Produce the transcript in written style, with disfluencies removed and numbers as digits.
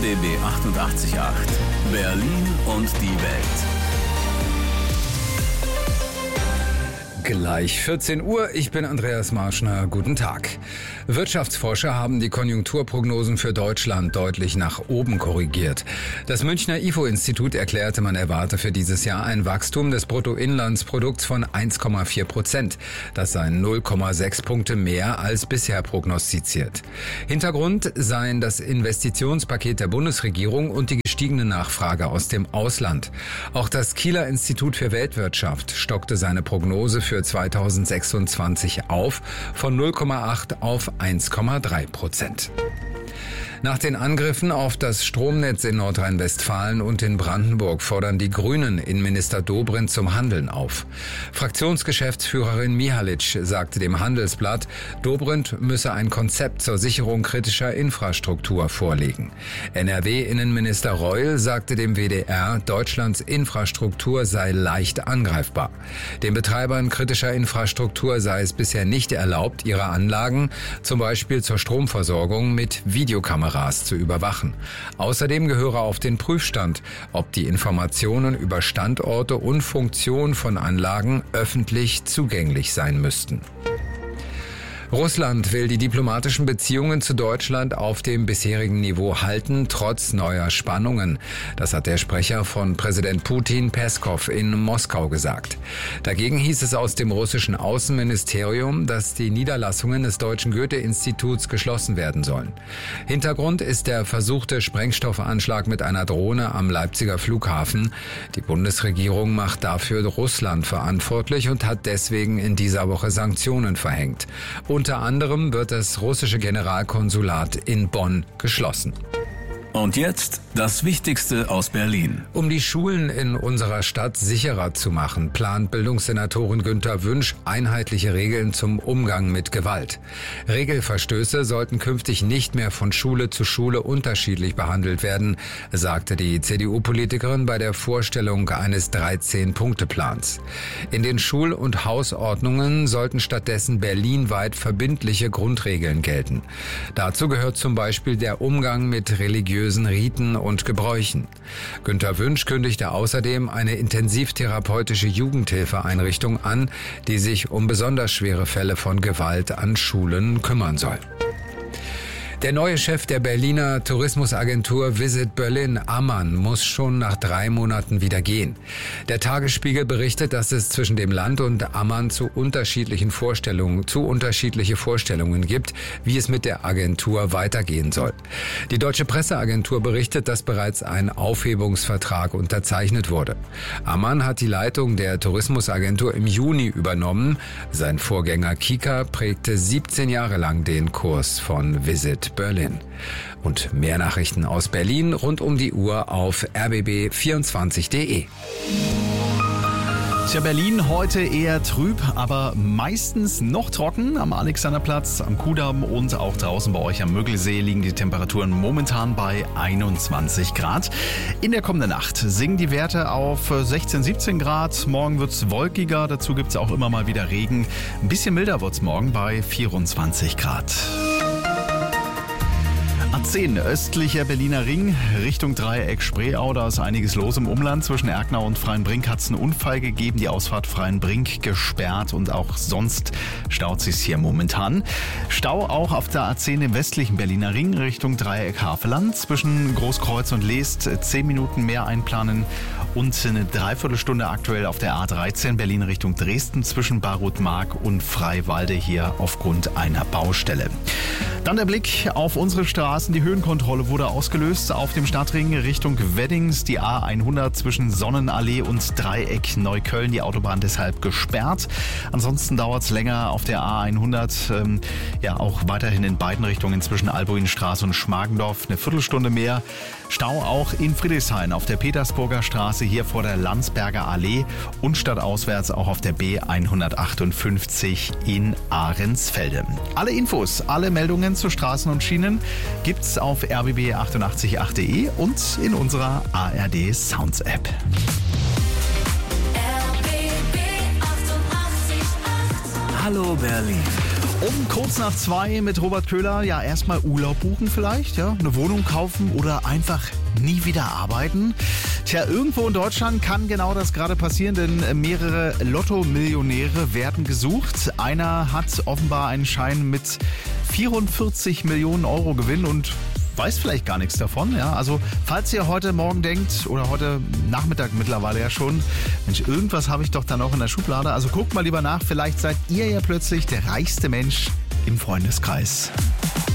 RBB 88.8 Berlin und die Welt. Gleich 14 Uhr, ich bin Andreas Marschner, guten Tag. Wirtschaftsforscher haben die Konjunkturprognosen für Deutschland deutlich nach oben korrigiert. Das Münchner IFO-Institut erklärte, man erwarte für dieses Jahr ein Wachstum des Bruttoinlandsprodukts von 1,4%. Das seien 0,6 Punkte mehr als bisher prognostiziert. Hintergrund seien das Investitionspaket der Bundesregierung und die gestiegene Nachfrage aus dem Ausland. Auch das Kieler Institut für Weltwirtschaft stockte seine Prognose für 2026 auf von 0,8 auf 1,3%. Nach den Angriffen auf das Stromnetz in Nordrhein-Westfalen und in Brandenburg fordern die Grünen Innenminister Dobrindt zum Handeln auf. Fraktionsgeschäftsführerin Mihalic sagte dem Handelsblatt, Dobrindt müsse ein Konzept zur Sicherung kritischer Infrastruktur vorlegen. NRW-Innenminister Reul sagte dem WDR, Deutschlands Infrastruktur sei leicht angreifbar. Den Betreibern kritischer Infrastruktur sei es bisher nicht erlaubt, ihre Anlagen, zum Beispiel zur Stromversorgung, mit Videokameras zu überwachen. Außerdem gehöre auf den Prüfstand, ob die Informationen über Standorte und Funktion von Anlagen öffentlich zugänglich sein müssten. Russland will die diplomatischen Beziehungen zu Deutschland auf dem bisherigen Niveau halten, trotz neuer Spannungen. Das hat der Sprecher von Präsident Putin, Peskov, in Moskau gesagt. Dagegen hieß es aus dem russischen Außenministerium, dass die Niederlassungen des Deutschen Goethe-Instituts geschlossen werden sollen. Hintergrund ist der versuchte Sprengstoffanschlag mit einer Drohne am Leipziger Flughafen. Die Bundesregierung macht dafür Russland verantwortlich und hat deswegen in dieser Woche Sanktionen verhängt. Unter anderem wird das russische Generalkonsulat in Bonn geschlossen. Und jetzt das Wichtigste aus Berlin. Um die Schulen in unserer Stadt sicherer zu machen, plant Bildungssenatorin Günther Wünsch einheitliche Regeln zum Umgang mit Gewalt. Regelverstöße sollten künftig nicht mehr von Schule zu Schule unterschiedlich behandelt werden, sagte die CDU-Politikerin bei der Vorstellung eines 13-Punkte-Plans. In den Schul- und Hausordnungen sollten stattdessen berlinweit verbindliche Grundregeln gelten. Dazu gehört zum Beispiel der Umgang mit religiösen Riten und Gebräuchen. Günther Wünsch kündigte außerdem eine intensivtherapeutische Jugendhilfeeinrichtung an, die sich um besonders schwere Fälle von Gewalt an Schulen kümmern soll. Der neue Chef der Berliner Tourismusagentur Visit Berlin, Ammann, muss schon nach 3 Monaten wieder gehen. Der Tagesspiegel berichtet, dass es zwischen dem Land und Ammann zu unterschiedliche Vorstellungen gibt, wie es mit der Agentur weitergehen soll. Die Deutsche Presseagentur berichtet, dass bereits ein Aufhebungsvertrag unterzeichnet wurde. Ammann hat die Leitung der Tourismusagentur im Juni übernommen. Sein Vorgänger Kika prägte 17 Jahre lang den Kurs von Visit Berlin. Und mehr Nachrichten aus Berlin rund um die Uhr auf rbb24.de. Tja, Berlin heute eher trüb, aber meistens noch trocken. Am Alexanderplatz, am Kudamm und auch draußen bei euch am Müggelsee liegen die Temperaturen momentan bei 21 Grad. In der kommenden Nacht sinken die Werte auf 16, 17 Grad. Morgen wird's wolkiger, dazu gibt's auch immer mal wieder Regen. Ein bisschen milder wird's morgen bei 24 Grad. A10, östlicher Berliner Ring, Richtung Dreieck Spreeau, da ist einiges los im Umland. Zwischen Erkner und Freienbrink hat es einen Unfall gegeben, die Ausfahrt Freienbrink gesperrt und auch sonst staut sich's hier momentan. Stau auch auf der A10 im westlichen Berliner Ring, Richtung Dreieck Havelland. Zwischen Großkreuz und Leest 10 Minuten mehr einplanen und eine Dreiviertelstunde aktuell auf der A13 Berlin Richtung Dresden zwischen Barut-Mark und Freiwalde hier aufgrund einer Baustelle. Dann der Blick auf unsere Straßen. Die Höhenkontrolle wurde ausgelöst auf dem Stadtring Richtung Weddings. Die A100 zwischen Sonnenallee und Dreieck Neukölln. Die Autobahn deshalb gesperrt. Ansonsten dauert es länger auf der A100. Auch weiterhin in beiden Richtungen zwischen Albuinstraße und Schmargendorf. Eine Viertelstunde mehr. Stau auch in Friedrichshain auf der Petersburger Straße hier vor der Landsberger Allee und stadtauswärts auch auf der B158 in Ahrensfelde. Alle Infos, alle Meldungen zu Straßen und Schienen gibt's auf rbb888.de und in unserer ARD Sounds App. Hallo Berlin. Um kurz nach 2 mit Robert Köhler, ja, erstmal Urlaub buchen vielleicht, ja, eine Wohnung kaufen oder einfach nie wieder arbeiten. Tja, irgendwo in Deutschland kann genau das gerade passieren, denn mehrere Lotto-Millionäre werden gesucht. Einer hat offenbar einen Schein mit 44 Millionen Euro Gewinn und weiß vielleicht gar nichts davon. Ja? Also falls ihr heute Morgen denkt oder heute Nachmittag mittlerweile ja schon, Mensch, irgendwas habe ich doch da noch in der Schublade. Also guckt mal lieber nach, vielleicht seid ihr ja plötzlich der reichste Mensch im Freundeskreis.